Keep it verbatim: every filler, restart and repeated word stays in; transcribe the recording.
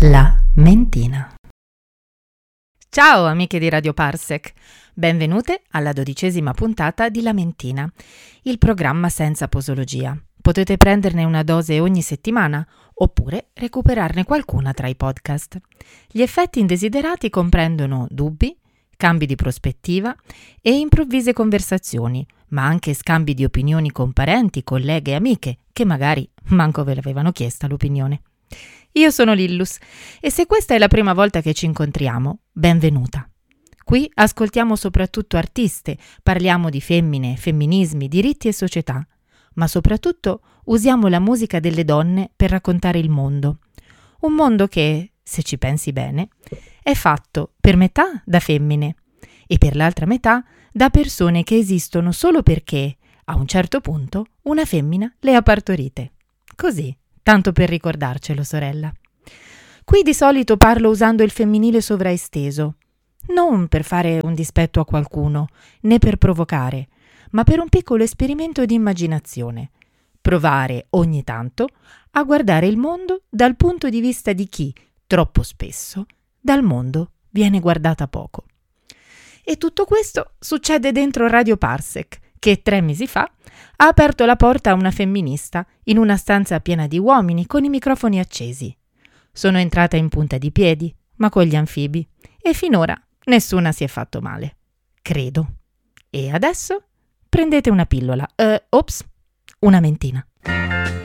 La mentina. Ciao amiche di Radio Parsec, benvenute alla dodicesima puntata di La mentina, il programma senza posologia. Potete prenderne una dose ogni settimana oppure recuperarne qualcuna tra i podcast. Gli effetti indesiderati comprendono dubbi, cambi di prospettiva e improvvise conversazioni, ma anche scambi di opinioni con parenti, colleghe e amiche che magari manco ve l'avevano chiesta l'opinione. Io sono Lillus e se questa è la prima volta che ci incontriamo, benvenuta. Qui ascoltiamo soprattutto artiste, parliamo di femmine, femminismi, diritti e società, ma soprattutto usiamo la musica delle donne per raccontare il mondo. Un mondo che, se ci pensi bene, è fatto per metà da femmine e per l'altra metà da persone che esistono solo perché, a un certo punto, una femmina le ha partorite. Così. Tanto per ricordarcelo, sorella. Qui di solito parlo usando il femminile sovraesteso, non per fare un dispetto a qualcuno, né per provocare, ma per un piccolo esperimento di immaginazione. Provare ogni tanto a guardare il mondo dal punto di vista di chi, troppo spesso, dal mondo viene guardata poco. E tutto questo succede dentro Radio Parsec, che tre mesi fa ha aperto la porta a una femminista in una stanza piena di uomini con i microfoni accesi. Sono entrata in punta di piedi, ma con gli anfibi, e finora nessuna si è fatto male. Credo. E adesso prendete una pillola. Uh, ops, una mentina.